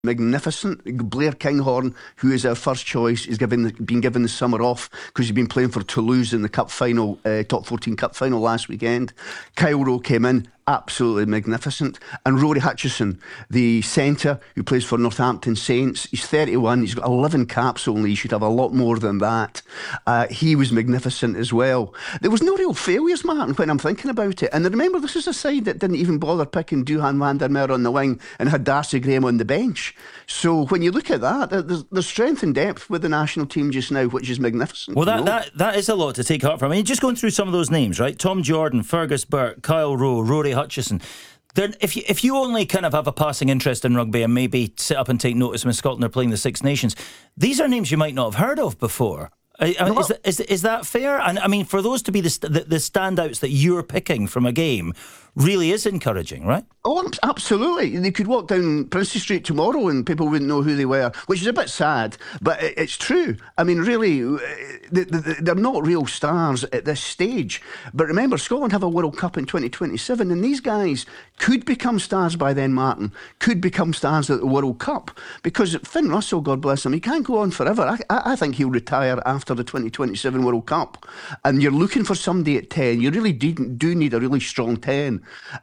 magnificent. Blair Kinghorn, who is our first choice, is been given the summer off because he's been playing for Toulouse in the cup final, top 14 cup final last weekend. Kyle Rowe came in, absolutely magnificent. And Rory Hutchison, the centre who plays for Northampton Saints, he's 31, he's got 11 caps only, he should have a lot more than that. He was magnificent as well. There was no real failures, Martin, when I'm thinking about it. And remember, this is a side that didn't even bother picking Duhan van der Merwe on the wing and had Darcy Graham on the bench. So when you look at that, there's strength and depth with the national team just now, which is magnificent. Well, that is a lot to take heart from. I mean, just going through some of those names, right? Tom Jordan, Fergus Burke, Kyle Rowe, Rory Hutchison. If you only kind of have a passing interest in rugby and maybe sit up and take notice when Scotland are playing the Six Nations, these are names you might not have heard of before. Is that fair? And I mean, for those to be the standouts that you're picking from a game, really is encouraging, right? Oh, absolutely. They could walk down Princes Street tomorrow and people wouldn't know who they were, which is a bit sad, but it's true. I mean, really, they're not real stars at this stage. But remember, Scotland have a World Cup in 2027, and these guys could become stars by then, Martin, could become stars at the World Cup. Because Finn Russell, God bless him, he can't go on forever. I think he'll retire after the 2027 World Cup. And you're looking for somebody at 10. You really do need a really strong 10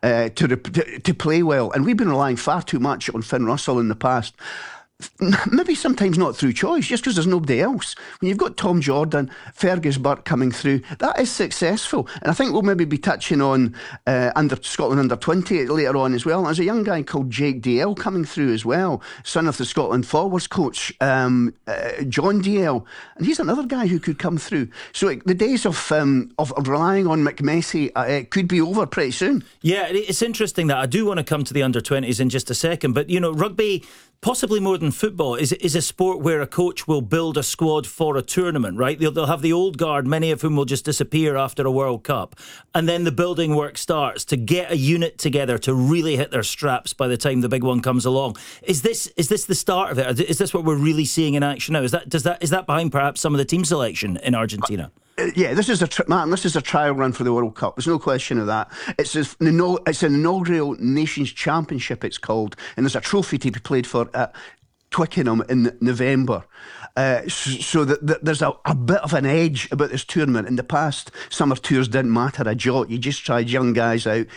to play well, and we've been relying far too much on Finn Russell in the past. Maybe sometimes not through choice, just because there's nobody else. When you've got Tom Jordan, Fergus Burke coming through, that is successful. And I think we'll maybe be touching on Scotland under 20 later on as well. There's a young guy called Jake DL coming through as well, son of the Scotland forwards coach, John DL, and he's another guy who could come through. So the days of relying on McMessy could be over pretty soon. Yeah, it's interesting that. I do want to come to the under 20s in just a second, but you know, rugby, possibly more than football, is a sport where a coach will build a squad for a tournament, right? They'll have the old guard, many of whom will just disappear after a World Cup, and then the building work starts to get a unit together to really hit their straps by the time the big one comes along. Is this the start of it? Is this what we're really seeing in action now? Is that behind perhaps some of the team selection in Argentina? Yeah, this is a trial run for the World Cup. There's no question of that. It's an inaugural Nations Championship, it's called, and there's a trophy to be played for at Twickenham in November. So that there's a bit of an edge about this tournament. In the past, summer tours didn't matter a jot. You just tried young guys out.